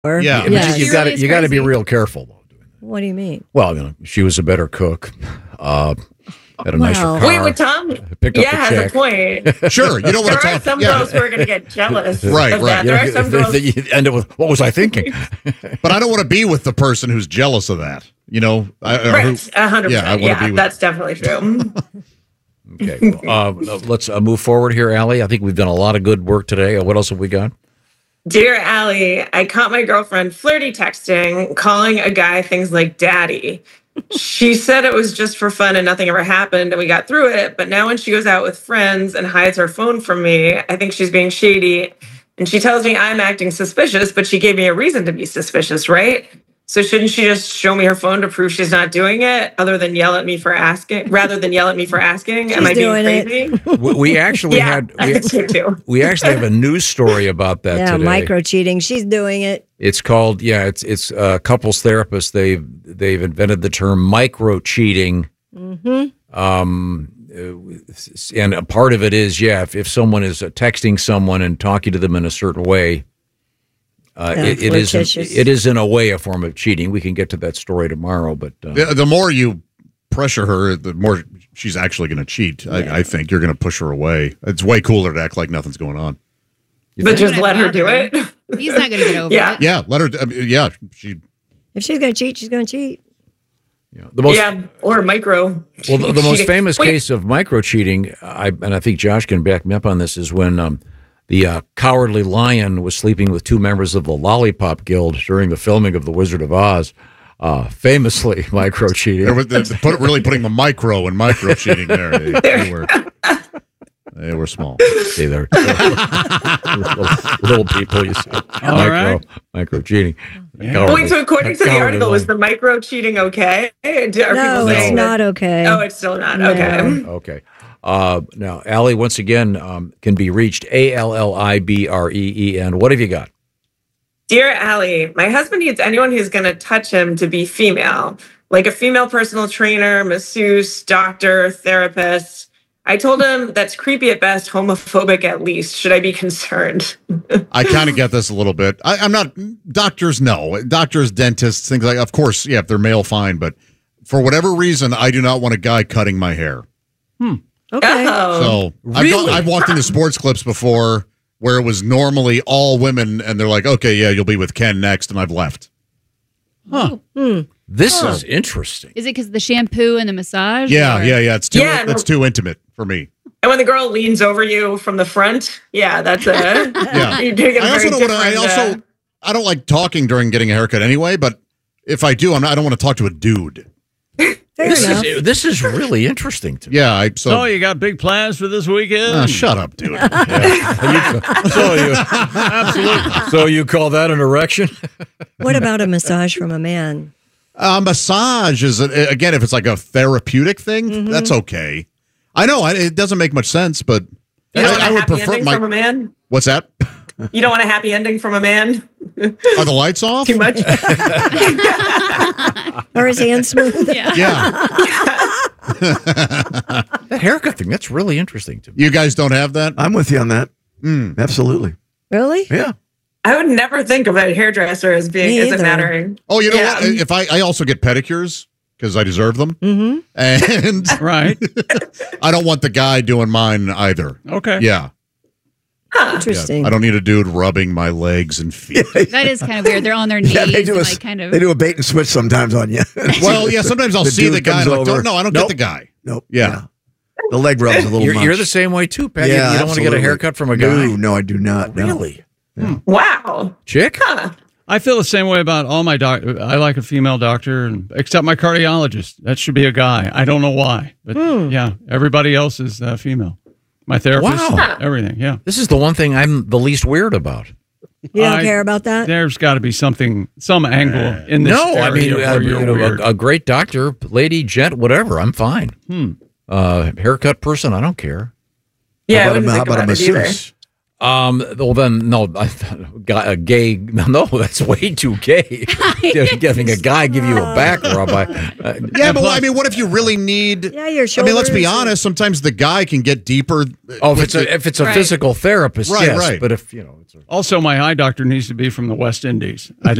Yeah, Yes. You got to be real careful though. What do you mean? Well, she was a better cook. Had a nicer car. Wait, with Tom, Picked up the has check. a point. Sure, you don't want There to are talk. some girls who are going to get jealous Right, of right. that. There are some girls. You end it with, what was I thinking? But I don't want to be with the person who's jealous of that. Right, 100%. Yeah, I want to be with. That's definitely true. Okay, let's move forward here, Allie. I think we've done a lot of good work today. What else have we got? Dear Allie, I caught my girlfriend flirty texting, calling a guy things like daddy. She said it was just for fun and nothing ever happened and we got through it. But now when she goes out with friends and hides her phone from me, I think she's being shady. And she tells me I'm acting suspicious, but she gave me a reason to be suspicious, right? So shouldn't she just show me her phone to prove she's not doing it, rather than yell at me for asking? Am I being crazy? We actually I think so too. we actually have a news story about that today. Micro cheating. She's doing it. It's called it's couples therapists. They've invented the term micro cheating. And a part of it is if someone is texting someone and talking to them in a certain way. It is in a way a form of cheating. We can get to that story tomorrow, but the more you pressure her, the more she's actually going to cheat. I think you're going to push her away. It's way cooler to act like nothing's going on. But just let her do it. He's not going to get over it. Yeah, let her. If she's going to cheat, she's going to cheat. Or micro. Well, the most famous case of micro cheating, and I think Josh can back me up on this, is when the Cowardly Lion was sleeping with two members of the Lollipop Guild during the filming of The Wizard of Oz. Famously micro cheating. Really putting the micro and micro cheating there. They were small. See, they're little people. You see, micro cheating. Yeah. Wait, so according to the article, is the micro cheating okay? No, it's not okay. Oh, it's still not okay. Now, Allie, once again, can be reached ALLIBREEN. What have you got? Dear Allie, my husband needs anyone who's going to touch him to be female, like a female personal trainer, masseuse, doctor, therapist. I told him that's creepy at best, homophobic at least. Should I be concerned? I kind of get this a little bit. I'm not, doctors, no. Doctors, dentists, things like, of course, if they're male, fine. But for whatever reason, I do not want a guy cutting my hair. Okay. So Really? I've walked into sports clips before where it was normally all women, and they're like, okay, yeah, you'll be with Ken next, and I've left. This is interesting. Is it because of the shampoo and the massage? Yeah. It's too Yeah, that's too intimate for me. And when the girl leans over you from the front, that's a You're doing a very different, I don't like talking during getting a haircut anyway. But if I do, I don't want to talk to a dude. This is really interesting to me. Yeah. So you got big plans for this weekend? Shut up, dude. Absolutely. So you call that an erection? What about a massage from a man? Massage is again, if it's like a therapeutic thing, that's okay. I know it doesn't make much sense, but You don't want I a would happy prefer ending from a man? What's that? You don't want a happy ending from a man? Are the lights off? Too much? Or his hand smooth? Yeah. The haircut thing, that's really interesting to me. You guys don't have that? I'm with you on that. Absolutely. Really? Yeah. I would never think of a hairdresser as being Me as it either. mattering. Oh, you know what? If I also get pedicures because I deserve them. Mm-hmm. And Right. I don't want the guy doing mine either. Okay. Yeah. Interesting. I don't need a dude rubbing my legs and feet. That is kind of weird. They're on their knees. Yeah, they do and they do a bait and switch sometimes on you. Well, yeah, sometimes I'll see dude the guy. comes And I'm like, over. no, I don't Nope. get the guy. Nope. Yeah. The leg rub's a little much. You're the same way too, Pat. Yeah, you don't want to get a absolutely. haircut from a guy? No, I do not. No. Really? Wow. Chick? I feel the same way about all my doctors. I like a female doctor, except my cardiologist. That should be a guy. I don't know why, but yeah, everybody else is female. My therapist, Wow. everything. Yeah, This is the one thing I'm the least weird about. You don't care about that? there's got to be some angle in this. No, I mean, area where you're weird. a great doctor, lady, gent, whatever, I'm fine. Haircut person, I don't care. Yeah, I How wouldn't about think a about it either. masseuse? Well, then, no, a gay. No, that's way too gay. Having a guy give you a back rub. Yeah, but I mean, what if you really need? Yeah, your I mean, let's be shoulders. honest. Sometimes the guy can get deeper. Oh, if it's a Right. physical therapist, Right, yes. right. But if you know, Also, my eye doctor needs to be from the West Indies. I